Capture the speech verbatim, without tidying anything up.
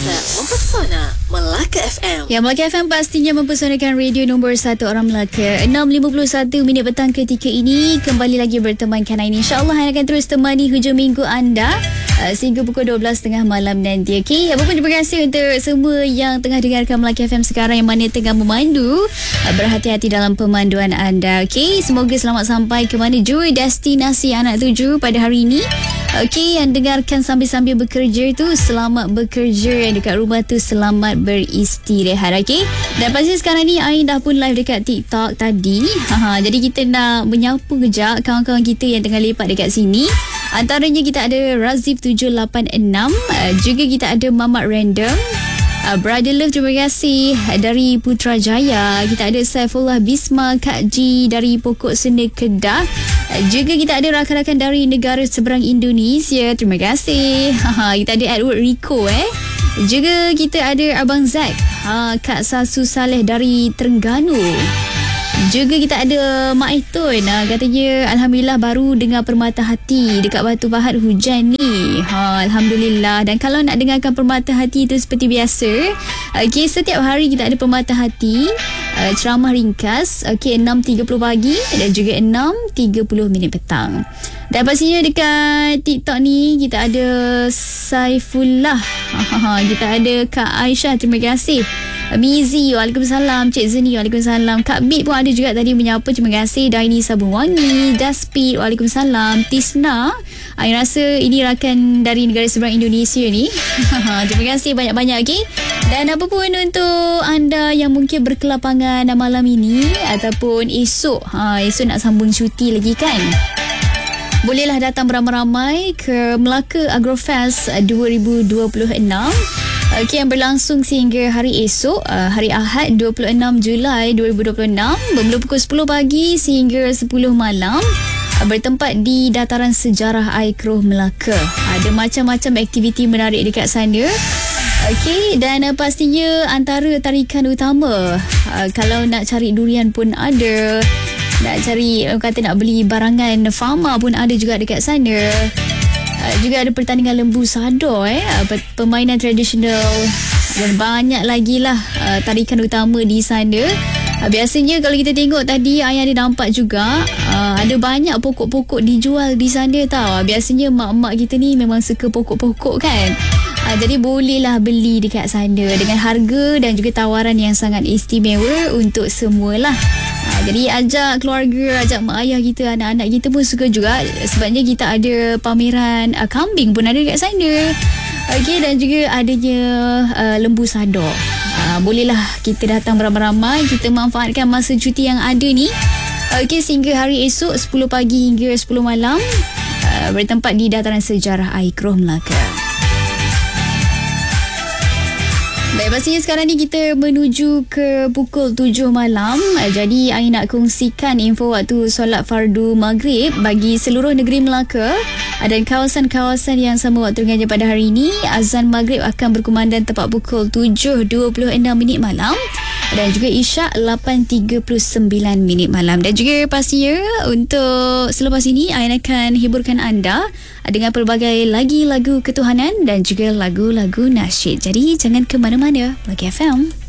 Melaka, mempesona. Melaka F M. Ya, Melaka F M pastinya mempesonakan radio nombor satu orang Melaka. enam lima puluh satu minit petang ketika ini. Kembali lagi bertemankan Aini. InsyaAllah Aini akan terus temani hujung minggu anda uh, sehingga pukul dua belas tiga puluh malam nanti. Okay? Apa pun terima kasih untuk semua yang tengah dengarkan Melaka F M sekarang, yang mana tengah memandu. Uh, berhati-hati dalam pemanduan anda. Okay? Semoga selamat sampai ke mana jua destinasi anak tuju pada hari ini. Okey, yang dengarkan sambil-sambil bekerja tu, selamat bekerja. Yang dekat rumah tu, selamat beristirahat. Okey, dan pasti sekarang ni Ain dah pun live dekat TikTok tadi. Ha, jadi kita nak menyapu kejap kawan-kawan kita yang tengah lepak dekat sini. Antaranya kita ada Razif tujuh lapan enam, uh, juga kita ada Mamat Random, uh, Brother Love, terima kasih dari Putrajaya. Kita ada Saifullah Bisma, Kak Ji dari Pokok Senda Kedah. Juga kita ada rakan-rakan dari negara seberang Indonesia. Terima kasih. Ha, kita ada Edward Rico eh. Juga kita ada Abang Zack, ha, Kak Sasu Saleh dari Terengganu. Juga kita ada Mak Etun, ha, katanya Alhamdulillah baru dengar Permata Hati dekat Batu Pahat hujan ni. Ha, Alhamdulillah. Dan kalau nak dengarkan Permata Hati tu seperti biasa, okay, setiap hari kita ada Permata Hati, uh, ceramah ringkas, okay, enam tiga puluh pagi dan juga enam tiga puluh minit petang. Dan pastinya dekat TikTok ni kita ada Saifullah, kita ada Kak Aisyah, terima kasih. Mizi, waalaikumsalam. Cik Zeni, waalaikumsalam. Kak Bib pun ada juga tadi menyapa, terima kasih. Daini Sabun Wangi, Daspid, waalaikumsalam. Tisna, I rasa ini rakan dari negara seberang Indonesia ni. Terima kasih banyak-banyak. Okay? Dan apa pun untuk anda yang mungkin berkelapangan malam ini ataupun esok, ha, esok nak sambung cuti lagi kan, bolehlah datang beramai-ramai ke Melaka Agrofest dua ribu dua puluh enam. Okay, yang berlangsung sehingga hari esok, uh, hari Ahad dua puluh enam Julai dua ribu dua puluh enam, bermula pukul sepuluh pagi sehingga sepuluh malam, uh, bertempat di Dataran Sejarah Air Keruh Melaka. Ada macam-macam aktiviti menarik dekat sana. Okey, dan uh, pastinya antara tarikan utama, uh, kalau nak cari durian pun ada, nak cari, uh, kata nak beli barangan farma pun ada juga dekat sana. Uh, juga ada pertandingan lembu sadar, eh, uh, permainan tradisional dan banyak lagi lah uh, tarikan utama di sana. Uh, biasanya kalau kita tengok tadi, ayah ada nampak juga uh, ada banyak pokok-pokok dijual di sana tau. Uh, biasanya mak-mak kita ni memang suka pokok-pokok kan. Uh, jadi bolehlah beli dekat sana dengan harga dan juga tawaran yang sangat istimewa untuk semualah. Uh, jadi ajak keluarga, ajak mak ayah kita, anak-anak kita pun suka juga. Sebabnya kita ada pameran uh, kambing pun ada dekat sana. Okey, dan juga adanya uh, lembu sadar. Uh, bolehlah kita datang beramai-ramai, kita manfaatkan masa cuti yang ada ni. Okey, sehingga hari esok sepuluh pagi hingga sepuluh malam, uh, bertempat di Dataran Sejarah Air Keruh Melaka. Baik, pastinya sekarang ni kita menuju ke pukul tujuh malam. Jadi, I nak kongsikan info waktu solat fardu maghrib bagi seluruh negeri Melaka dan kawasan-kawasan yang sama waktu dengannya pada hari ini. Azan maghrib akan berkumandang tepat pukul tujuh dua puluh enam minit malam dan juga isyak lapan tiga puluh sembilan minit malam. Dan juga pastinya untuk selepas ini, I akan hiburkan anda dengan pelbagai lagi lagu ketuhanan dan juga lagu-lagu nasyid. Jadi jangan ke mana-mana. Melaka F M.